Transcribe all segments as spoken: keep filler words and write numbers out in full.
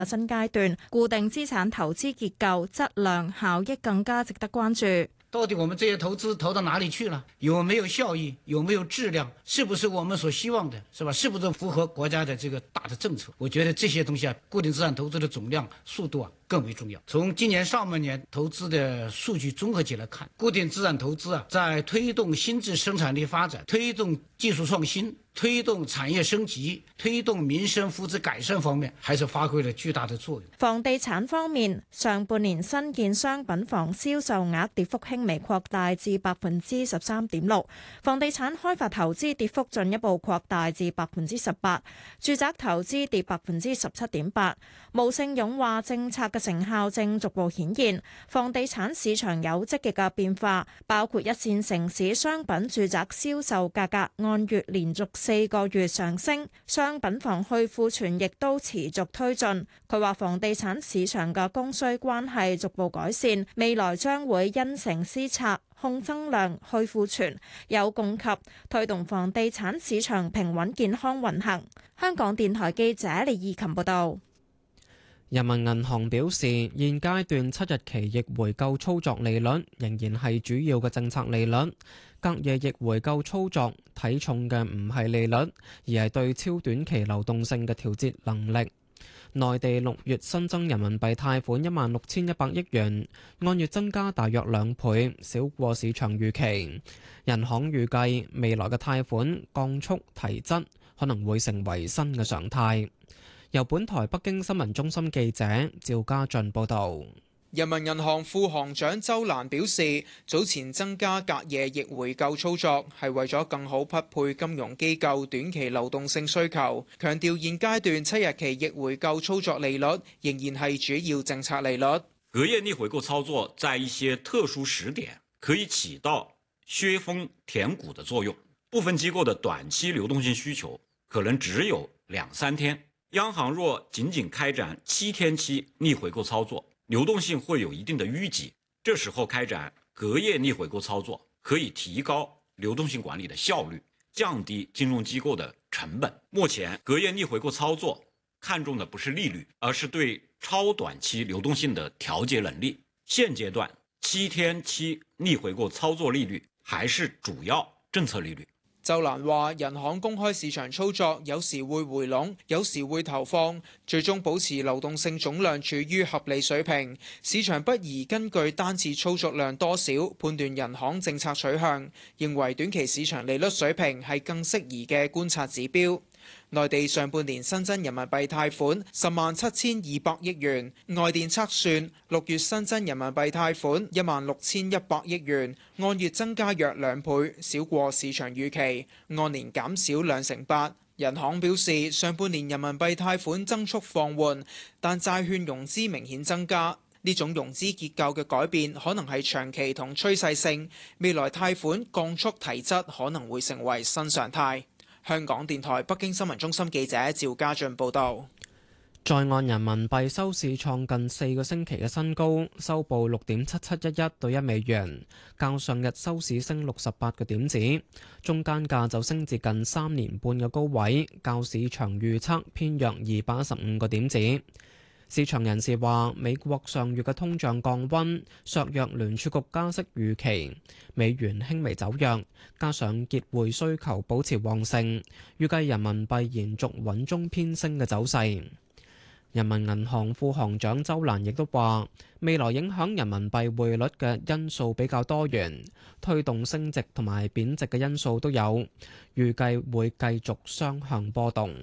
新階段固定資產投資結構、質量、效益更加值得關注。 到底我們這些投資投到哪裏去了？有沒有效益？有沒有質量？是不是我們所希望的？是吧？是不是符合國家的這個大的政策？我覺得這些東西啊，固定資產投資的總量、速度啊更為重要。從今年上半年投資的數據綜合起來看，固定資產投資啊，在推動新質生產力發展、推動技術創新、推動產業升級、推動民生福祉改善方面，還是發揮了巨大的作用。 房地產方面，上半年新建商品房銷售額跌幅輕微擴大至百分之十三點六，房地產開發投資跌幅進一步擴大至百分之十八，住宅投資跌百分之十七點八。毛盛勇話：政策嘅成效正逐步顯現，房地產市場有積極嘅變化，包括一線城市商品住宅銷售價格按月連續四個月上升，商品房去庫存亦都持續推進。佢話房地產市場嘅供需關係逐步改善，未來將會因城施策，控增量、去庫存、有供給，推動房地產市場平穩健康運行。香港電台記者李義琴報道。 人民銀行表示，現階段七日期逆回購操作利率仍然係主要嘅政策利率。隔夜逆回購操作睇重嘅唔係利率，而係對超短期流動性嘅調節能力。內地六月新增人民幣貸款一萬六千一百億元，按月增加大約兩倍，少過市場預期。人行預計未來嘅貸款降速提質可能會成為新嘅常態。由本台北京新聞中心記者趙家俊報道。 人民銀行副行長周蘭表示，早前增加隔夜逆回購操作係為咗更好匹配金融機構短期流動性需求，強調現階段七日期逆回購操作利率仍然係主要政策利率。 隔夜逆回購操作在一些特殊時點可以起到削峰填谷的作用，部分機構的短期流動性需求可能只有兩三天，央行若僅僅開展七天期逆回購操作，流動性會有一定的淤積，這時候開展隔夜逆回購操作可以提高流動性管理的效率，降低金融機構的成本。目前隔夜逆回購操作看重的不是利率，而是對超短期流動性的調節能力。現階段七天期逆回購操作利率還是主要政策利率。 周蘭話：人行公開市場操作有時會回籠，有時會投放，最終保持流動性總量處於合理水平。市場不宜根據單次操作量多少判斷人行政策取向，認為短期市場利率水平係更適宜嘅觀察指標。內地上半年新增人民幣貸款十萬七千二百億元，外電測算六月新增人民幣貸款一萬六千一百億元，按月增加約兩倍，少過市場預期，按年減少兩成八。人行表示，上半年人民幣貸款增速放緩，但債券融資明顯增加，呢種融資結構嘅改變可能係長期同趨勢性，未來貸款降速提質可能會成為新常態。香港電台北京新聞中心記者趙家俊報道。 在岸人民幣收市創近四個星期嘅新高，收報六點七七一一對一美元，較上日收市升六十八個點子，中間價就升至近三年半嘅高位，較市場預測偏弱二百一十五個點子。市場人士話，美國上月嘅通脹降溫，削弱聯儲局加息預期，美元輕微走弱，加上結匯需求保持旺盛，預計人民幣延續穩中偏升嘅走勢。人民銀行副行長周蘭亦都話，未來影響人民幣匯率嘅因素比較多元，推動升值同埋貶值嘅因素都有，預計會繼續雙向波動。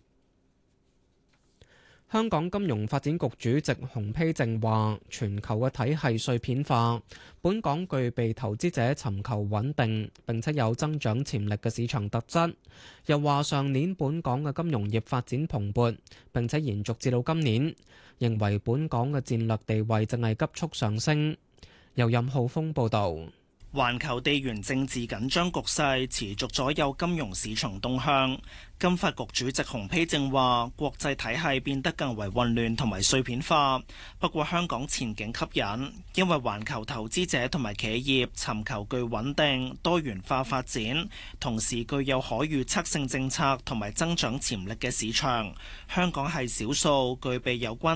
香港金融發展局主席洪丕正話，全球嘅體系碎片化，本港具備投資者尋求穩定並且有增長潛力嘅市場特質。又話上年本港嘅金融業發展蓬勃，並且延續至到今年，認為本港嘅戰略地位正係急速上升。由任浩峰報導。 環球地緣政治緊張局勢持續左右金融市場動向。金發局主席洪丕正話：國際體系變得更為混亂同埋碎片化，不過香港前景吸引，因為環球投資者同埋企業尋求具穩定、多元化發展，同時具有可預測性政策同埋增長潛力嘅市場。香港係少數具備有關